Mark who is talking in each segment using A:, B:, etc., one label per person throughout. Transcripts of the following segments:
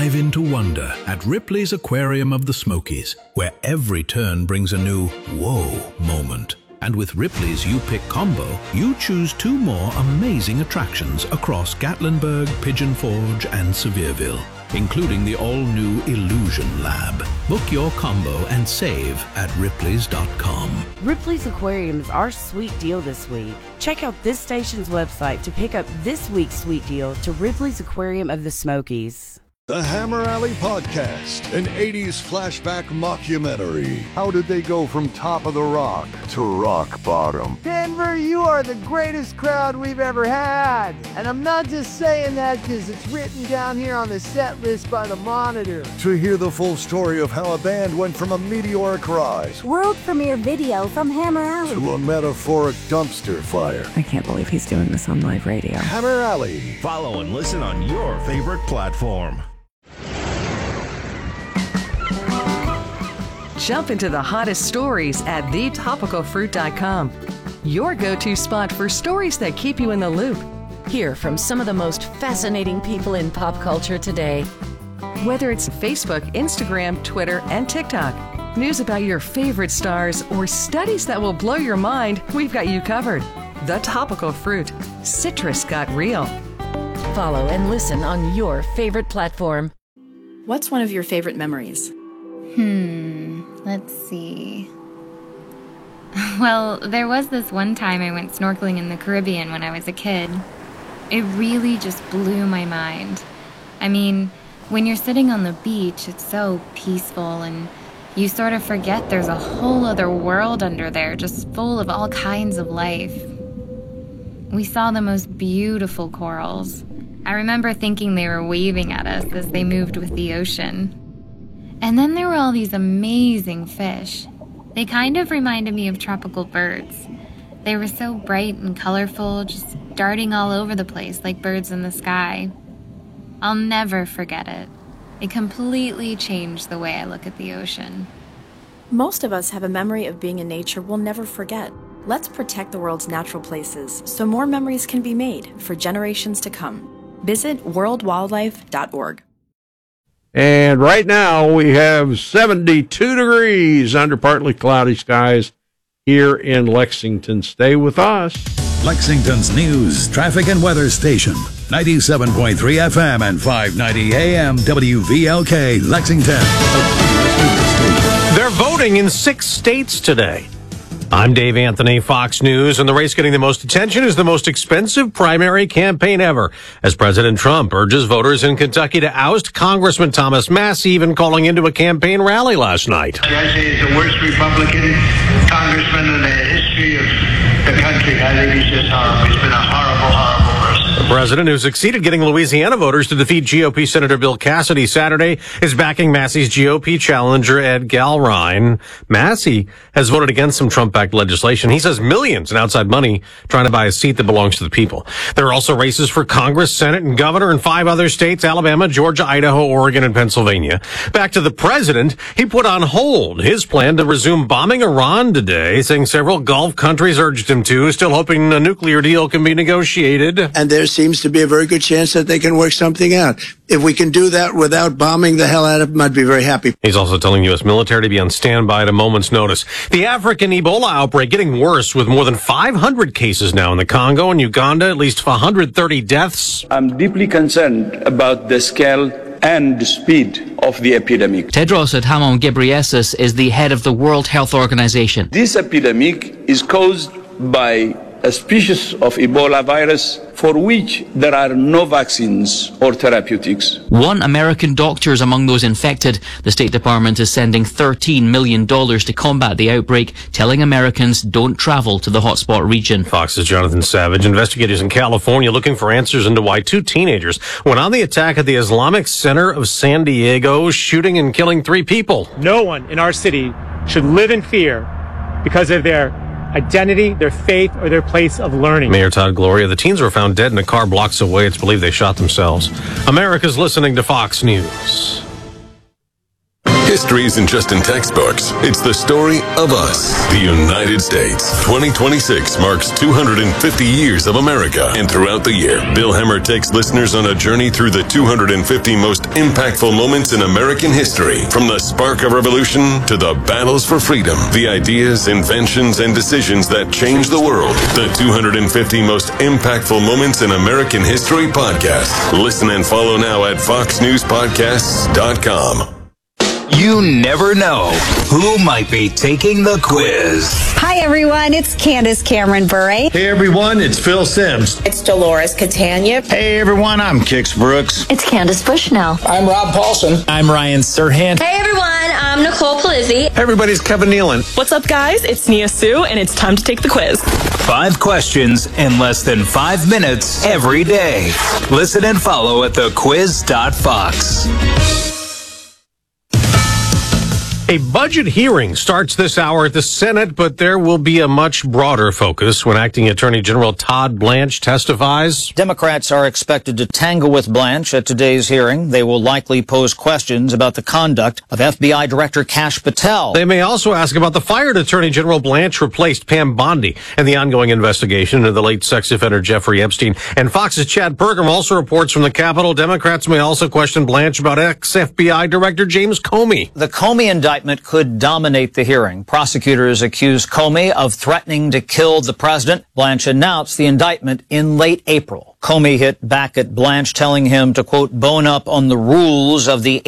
A: Dive into wonder at Ripley's Aquarium of the Smokies, where every turn brings a new whoa moment. And with Ripley's You Pick combo, you choose 2 more amazing attractions across Gatlinburg, Pigeon Forge, and Sevierville, including the all-new Illusion Lab. Book your combo and save at Ripley's.com.
B: Ripley's Aquarium is our sweet deal this week. Check out this station's website to pick up this week's sweet deal to Ripley's Aquarium of the Smokies.
C: The Hammer Alley Podcast, an 80s flashback mockumentary. How did they go from top of the rock to rock bottom?
D: Denver, you are the greatest crowd we've ever had. And I'm not just saying that because it's written down here on the set list by the Monitor.
C: To hear the full story of how a band went from a meteoric rise,
E: world premiere video from Hammer Alley,
C: to a metaphoric dumpster fire.
F: I can't believe he's doing this on live radio.
C: Hammer Alley.
G: Follow and listen on your favorite platform.
H: Jump into the hottest stories at thetopicalfruit.com. Your go-to spot for stories that keep you in the loop.
I: Hear from some of the most fascinating people in pop culture today.
H: Whether it's Facebook, Instagram, Twitter, and TikTok, news about your favorite stars, or studies that will blow your mind, we've got you covered. The Topical Fruit. Citrus got real.
I: Follow and listen on your favorite platform.
J: What's one of your favorite memories?
K: Let's see. Well, there was this one time I went snorkeling in the Caribbean when I was a kid. It really just blew my mind. I mean, when you're sitting on the beach, it's so peaceful and you sort of forget there's a whole other world under there, just full of all kinds of life. We saw the most beautiful corals. I remember thinking they were waving at us as they moved with the ocean. And then there were all these amazing fish. They kind of reminded me of tropical birds. They were so bright and colorful, just darting all over the place like birds in the sky. I'll never forget it. It completely changed the way I look at the ocean.
J: Most of us have a memory of being in nature we'll never forget. Let's protect the world's natural places so more memories can be made for generations to come. Visit worldwildlife.org.
L: And right now we have 72 degrees under partly cloudy skies here in Lexington. Stay with us.
G: Lexington's news, traffic, and weather station. 97.3 FM and 590 AM WVLK, Lexington.
M: They're voting in 6 states today. I'm Dave Anthony, Fox News, and the race getting the most attention is the most expensive primary campaign ever, as President Trump urges voters in Kentucky to oust Congressman Thomas Massie, even calling into a campaign rally last night.
N: I say he's the worst Republican congressman in the history of the country. I think he's just horrible. He's been a horrible, horrible person.
M: The president, who succeeded getting Louisiana voters to defeat GOP Senator Bill Cassidy Saturday, is backing Massie's GOP challenger, Ed Galrine. Massie has voted against some Trump-backed legislation. He says millions in outside money trying to buy a seat that belongs to the people. There are also races for Congress, Senate, and governor in 5 other states: Alabama, Georgia, Idaho, Oregon, and Pennsylvania. Back to the president, he put on hold his plan to resume bombing Iran today, saying several Gulf countries urged him to, still hoping a nuclear deal can be negotiated.
O: And there seems to be a very good chance that they can work something out. If we can do that without bombing the hell out of them, I'd be very happy.
M: He's also telling U.S. military to be on standby at a moment's notice. The African Ebola outbreak getting worse, with more than 500 cases now in the Congo and Uganda, at least 130 deaths.
P: I'm deeply concerned about the scale and the speed of the epidemic.
Q: Tedros Adhanom Ghebreyesus is the head of the World Health Organization.
P: This epidemic is caused by a species of Ebola virus for which there are no vaccines or therapeutics.
Q: 1 American doctor is among those infected. The State Department is sending $13 million to combat the outbreak, telling Americans don't travel to the hotspot region.
M: Fox's Jonathan Savage. Investigators in California looking for answers into why 2 teenagers went on the attack at the Islamic Center of San Diego, shooting and killing 3 people.
R: No one in our city should live in fear because of their identity, their faith, or their place of learning.
M: Mayor Todd Gloria. The teens were found dead in a car blocks away. It's believed they shot themselves. America's listening to Fox News.
S: History isn't just in textbooks. It's the story of us, the United States. 2026 marks 250 years of America. And throughout the year, Bill Hemmer takes listeners on a journey through the 250 most impactful moments in American history. From the spark of revolution to the battles for freedom, the ideas, inventions, and decisions that changed the world. The 250 most impactful moments in American history podcast. Listen and follow now at foxnewspodcasts.com.
T: You never know who might be taking the quiz.
U: Hi, everyone. It's Candace Cameron Bure.
V: Hey, everyone. It's Phil Sims.
U: It's Dolores Catania.
V: Hey, everyone. I'm Kix Brooks.
U: It's Candace Bushnell.
V: I'm Rob Paulson. I'm Ryan Serhant.
W: Hey, everyone. I'm Nicole Palizzi.
V: Everybody's Kevin Nealon.
X: What's up, guys? It's Nia Sue, and it's time to take the quiz.
T: 5 questions in less than 5 minutes every day. Listen and follow at thequiz.fox.
M: A budget hearing starts this hour at the Senate, but there will be a much broader focus when Acting Attorney General Todd Blanche testifies.
Y: Democrats are expected to tangle with Blanche at today's hearing. They will likely pose questions about the conduct of FBI Director Kash Patel.
M: They may also ask about the fired Attorney General Blanche replaced Pam Bondi and the ongoing investigation into the late sex offender Jeffrey Epstein. And Fox's Chad Pergram also reports from the Capitol. Democrats may also question Blanche about ex-FBI Director James Comey.
Y: The Comey indictment could dominate the hearing. Prosecutors accuse Comey of threatening to kill the president. Blanche announced the indictment in late April. Comey hit back at Blanche, telling him to, quote, bone up on the rules of the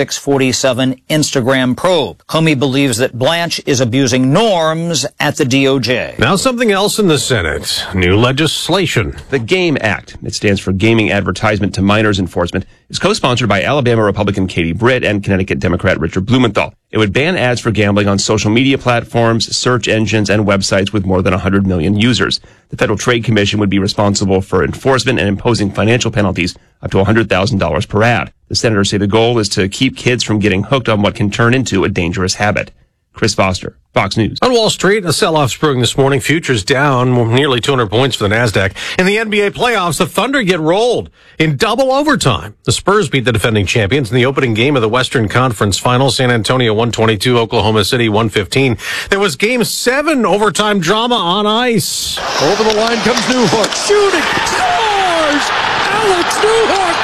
Y: 8647 Instagram probe. Comey believes that Blanche is abusing norms at the DOJ.
M: Now something else in the Senate. New legislation.
Z: The GAME Act, it stands for Gaming Advertisement to Minors Enforcement, is co-sponsored by Alabama Republican Katie Britt and Connecticut Democrat Richard Blumenthal. It would ban ads for gambling on social media platforms, search engines, and websites with more than 100 million users. The Federal Trade Commission would be responsible for enforcement and imposing financial penalties up to $100,000 per ad. The senators say the goal is to keep kids from getting hooked on what can turn into a dangerous habit. Chris Foster, Fox News.
M: On Wall Street, a sell-off brewing this morning. Futures down nearly 200 points for the NASDAQ. In the NBA playoffs, the Thunder get rolled in double overtime. The Spurs beat the defending champions in the opening game of the Western Conference Finals. San Antonio 122, Oklahoma City 115. There was Game 7 overtime drama on ice.
C: Over the line comes Newhook. Shooting. Scores! Alex Newhook!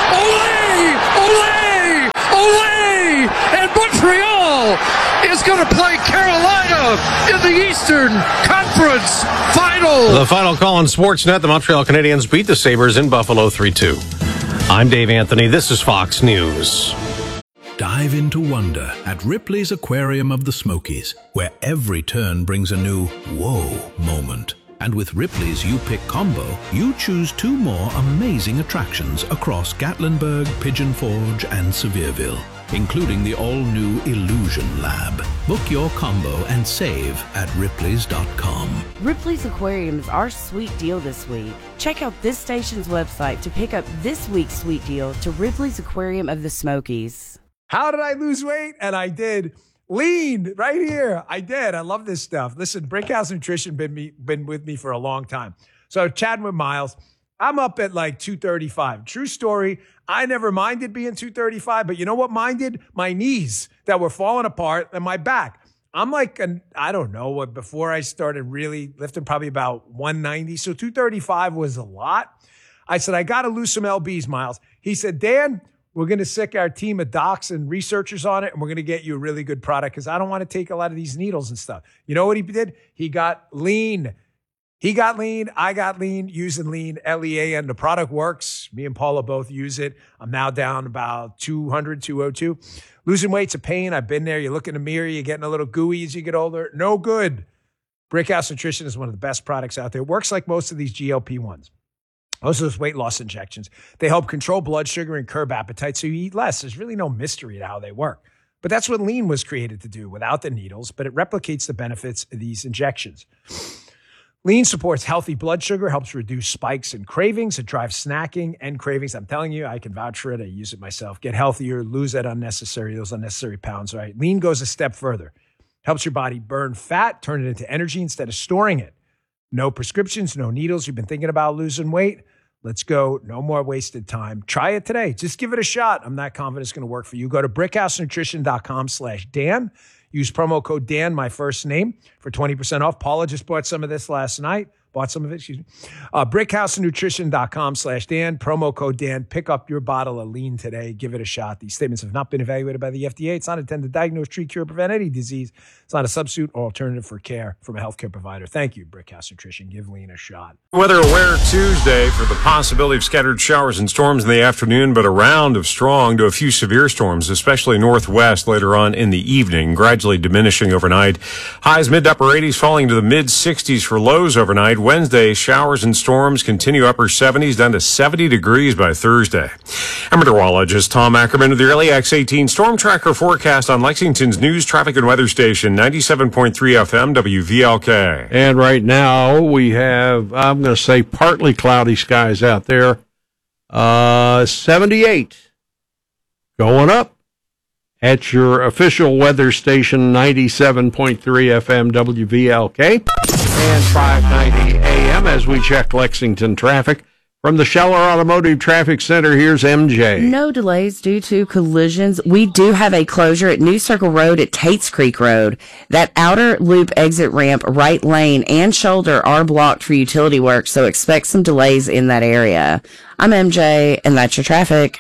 C: Olé! Olé! Olé! And Montreal is going to play Carolina in the Eastern Conference Final.
M: The final call on Sportsnet. The Montreal Canadiens beat the Sabres in Buffalo 3-2. I'm Dave Anthony. This is Fox News.
A: Dive into wonder at Ripley's Aquarium of the Smokies, where every turn brings a new whoa moment. And with Ripley's You Pick combo, you choose 2 more amazing attractions across Gatlinburg, Pigeon Forge, and Sevierville, including the all-new Illusion Lab. Book your combo and save at Ripley's.com.
B: Ripley's Aquarium is our sweet deal this week. Check out this station's website to pick up this week's sweet deal to Ripley's Aquarium of the Smokies.
D: How did I lose weight? And I did. Lean right here. I did. I love this stuff. Listen, Brickhouse Nutrition been with me for a long time. So chatting with Miles, I'm up at like 235. True story. I never minded being 235, but you know what minded? My knees that were falling apart and my back. I'm like, I don't know what, before I started really lifting, probably about 190. So 235 was a lot. I said, I got to lose some LBs, Miles. He said, Dan, we're going to sick our team of docs and researchers on it, and we're going to get you a really good product because I don't want to take a lot of these needles and stuff. You know what he did? He got lean. He got lean. I got lean using lean, LEA, and the product works. Me and Paula both use it. I'm now down about 200, 202. Losing weight's a pain. I've been there. You look in the mirror, you're getting a little gooey as you get older. No good. Brickhouse Nutrition is one of the best products out there. It works like most of these GLP-1s. Most of those weight loss injections, they help control blood sugar and curb appetite so you eat less. There's really no mystery to how they work. But that's what lean was created to do without the needles, but it replicates the benefits of these injections. Lean supports healthy blood sugar, helps reduce spikes and cravings. It drives snacking and cravings. I'm telling you, I can vouch for it. I use it myself. Get healthier, lose those unnecessary pounds, right? Lean goes a step further. Helps your body burn fat, turn it into energy instead of storing it. No prescriptions, no needles. You've been thinking about losing weight? Let's go. No more wasted time. Try it today. Just give it a shot. I'm not confident it's going to work for you. Go to brickhousenutrition.com/Dan. Use promo code Dan, my first name, for 20% off. Paula just bought some of this last night. Brickhousenutrition.com/Dan. Promo code Dan. Pick up your bottle of lean today. Give it a shot. These statements have not been evaluated by the FDA. It's not intended to diagnose, treat, cure, prevent any disease. It's not a substitute or alternative for care from a healthcare provider. Thank you, Brickhouse Nutrition. Give lean a shot.
E: Weather Aware Tuesday for the possibility of scattered showers and storms in the afternoon, but a round of strong to a few severe storms, especially northwest later on in the evening, gradually diminishing overnight. Highs mid to upper 80s, falling to the mid 60s for lows overnight. Wednesday, showers and storms continue upper 70s down to 70 degrees by Thursday. I'm meteorologist Tom Ackerman with the Early X18 Storm Tracker forecast on Lexington's news, traffic, and weather station, 97.3 FM WVLK.
L: And right now we have, I'm going to say, partly cloudy skies out there. 78 going up at your official weather station, 97.3 FM WVLK. And 5:90 a.m. as we check Lexington traffic. From the Scheller Automotive Traffic Center, here's MJ.
B: No delays due to collisions. We do have a closure at New Circle Road at Tates Creek Road. That outer loop exit ramp, right lane, and shoulder are blocked for utility work, so expect some delays in that area. I'm MJ, and that's your traffic.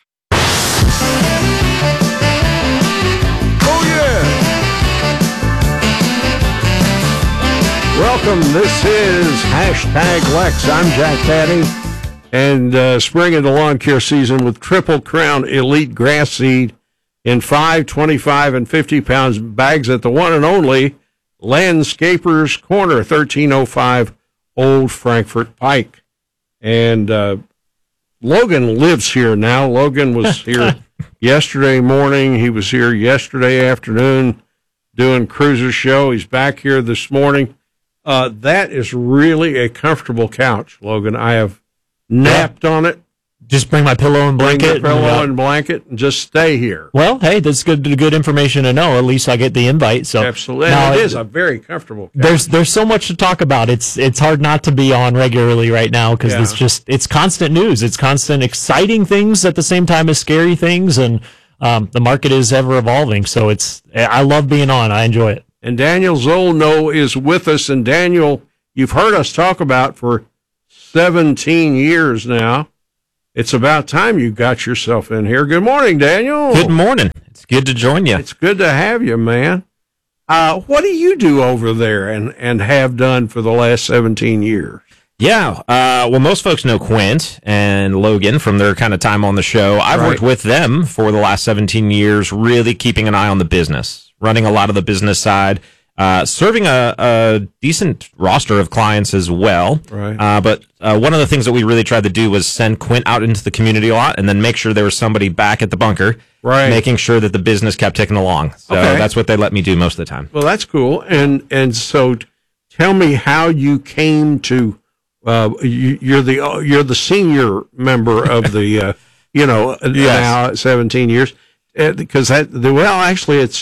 L: Welcome. This is #Lex. I'm Jack Caddy. And spring and the lawn care season with Triple Crown Elite Grass Seed in 5, 25, and 50 pounds bags at the one and only Landscapers Corner, 1305 Old Frankfort Pike. And Logan lives here now. Logan was here yesterday morning. He was here yesterday afternoon doing Cruiser Show. He's back here this morning. That is really a comfortable couch, Logan. I have napped on it.
F: Just bring my pillow and blanket.
L: And just stay here.
F: Well, hey, that's good information to know. At least I get the invite. So
L: absolutely, and it is a very comfortable couch.
F: There's so much to talk about. It's hard not to be on regularly right now because it's constant news. It's constant exciting things at the same time as scary things, and the market is ever evolving. So I love being on. I enjoy it.
L: And Daniel Zolno is with us. And Daniel, you've heard us talk about for 17 years now. It's about time you got yourself in here. Good morning, Daniel.
F: Good morning. It's good to join you.
L: It's good to have you, man. What do you do over there and have done for the last 17 years?
F: Yeah. Well, most folks know Quint and Logan from their kind of time on the show. I've worked with them for the last 17 years, really keeping an eye on the business, running a lot of the business side, serving a decent roster of clients as well.
L: Right.
F: But one of the things that we really tried to do was send Quint out into the community a lot and then make sure there was somebody back at the bunker, making sure that the business kept ticking along. So that's what they let me do most of the time.
L: Well, that's cool. And so tell me how you came to you're the senior member of the now 17 years, because actually it's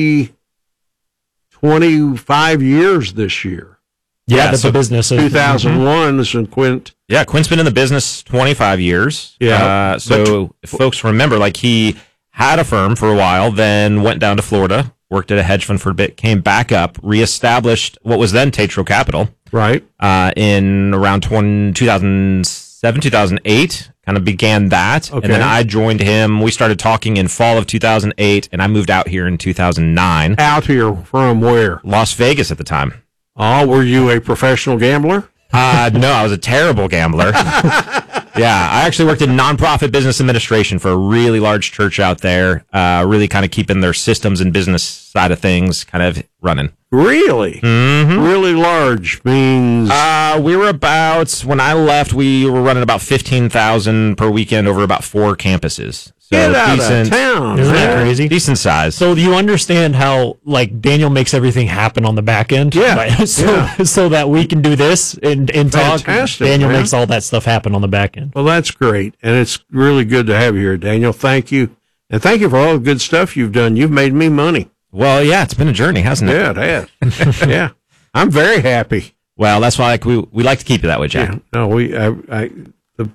L: 25 years this year.
F: Yeah, that's the business.
L: 2001 is when Quint.
F: Yeah, Quint's been in the business 25 years.
L: Yeah.
F: So if folks remember, like, he had a firm for a while, then went down to Florida, worked at a hedge fund for a bit, came back up, reestablished what was then Tatro Capital.
L: Right.
F: In around 2007, 2008, kind of began that.
L: Okay.
F: And then I joined him. We started talking in fall of 2008, and I moved out here in 2009.
L: Out here from where?
F: Las Vegas at the time.
L: Oh, were you a professional gambler?
F: No, I was a terrible gambler. Yeah, I actually worked in nonprofit business administration for a really large church out there, really kind of keeping their systems and business side of things kind of running.
L: Really?
F: Mm-hmm.
L: Really large means?
F: We were when I left, we were running about 15,000 per weekend over about 4 campuses. So
L: get out of town.
F: Isn't that crazy? Decent size.
H: So do you understand how, like, Daniel makes everything happen on the back end?
L: Yeah.
H: Right? So that we can do this and talk.
L: Fantastic,
H: Daniel
L: man.
H: makes all that stuff happen on the back end.
L: Well, that's great. And it's really good to have you here, Daniel. Thank you. And thank you for all the good stuff you've done. You've made me money.
F: Well, yeah, it's been a journey, hasn't it?
L: Yeah, it has. Yeah. I'm very happy.
F: Well, that's why we like to keep it that way, Jack.
L: Yeah. No,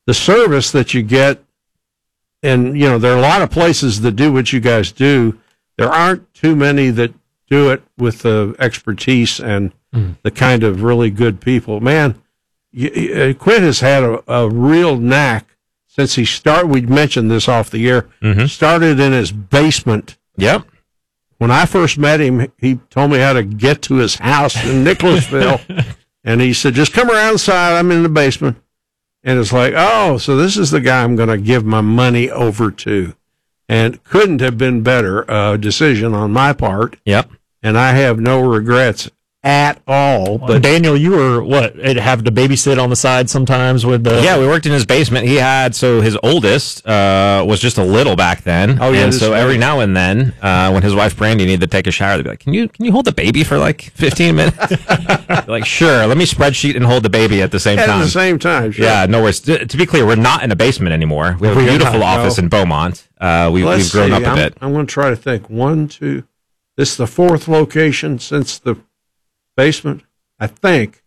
L: the service that you get, and, you know, there are a lot of places that do what you guys do. There aren't too many that do it with the expertise and the kind of really good people. Man, Quint has had a real knack since he started. We mentioned this off the air. Started in his basement.
F: Yep.
L: When I first met him, he told me how to get to his house in Nicholasville. And he said, just come around the side. I'm in the basement. And it's like, oh, so this is the guy I'm going to give my money over to. And couldn't have been better decision on my part.
F: Yep.
L: And I have no regrets at all.
H: But Daniel, you were have to babysit on the side sometimes with the.
F: Yeah, we worked in his basement. He had, so his oldest was just a little back then.
L: Oh, yeah.
F: And so every now and then, when his wife Brandy needed to take a shower, they'd be like, can you hold the baby for like 15 minutes? Like, sure, let me spreadsheet and hold the baby at the same time.
L: At the same time, sure.
F: Yeah, no worries. To be clear, we're not in a basement anymore. We have a beautiful office in Beaumont. We've grown up a bit.
L: I'm going to try to think. 1, 2. This is the 4th location since the basement, I think.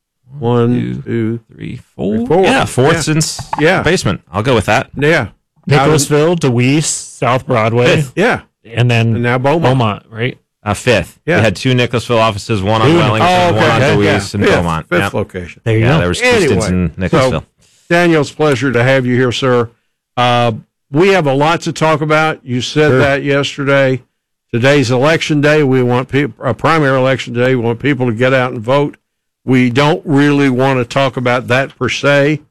L: 1, 2,
F: 3, 4. Yeah, 4th since the basement. I'll go with that.
L: Yeah.
H: Nicholasville, DeWeese, South Broadway.
F: 5th.
L: Yeah.
H: And
L: now
H: Beaumont, right?
F: 5th.
L: Yeah.
F: We had 2 Nicholasville offices, one on Wellington, one on DeWeese, and Beaumont.
L: 5th location.
H: There you go.
F: There was 2 stints in Nicholasville.
L: So, Daniel, it's a pleasure to have you here, sir. We have a lot to talk about. You said that yesterday. Today's election day. We want a primary election day. We want people to get out and vote. We don't really want to talk about that per se.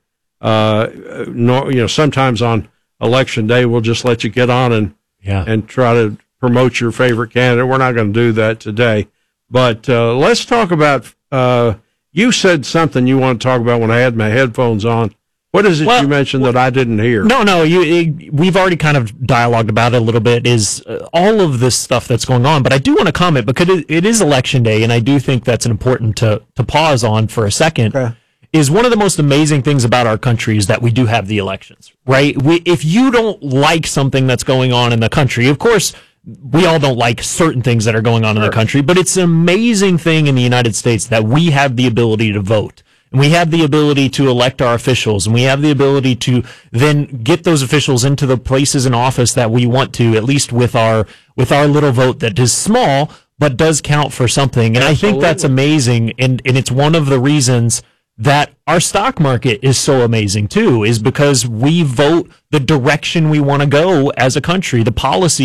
L: Sometimes on election day, we'll just let you get on and try to promote your favorite candidate. We're not going to do that today. But let's talk about, you said something you want to talk about when I had my headphones on. What is it you mentioned that I didn't hear?
H: No, we've already kind of dialogued about it a little bit, is all of this stuff that's going on. But I do want to comment, because it is election day, and I do think that's important to pause on for a second. Okay. Is one of the most amazing things about our country is that we do have the elections, right? If you don't like something that's going on in the country, of course, we all don't like certain things that are going on in the country, but it's an amazing thing in the United States that we have the ability to vote. And we have the ability to elect our officials, and we have the ability to then get those officials into the places in office that we want to, at least with our little vote that is small, but does count for something. And I think that's amazing. And it's one of the reasons that our stock market is so amazing too, is because we vote the direction we want to go as a country, the policy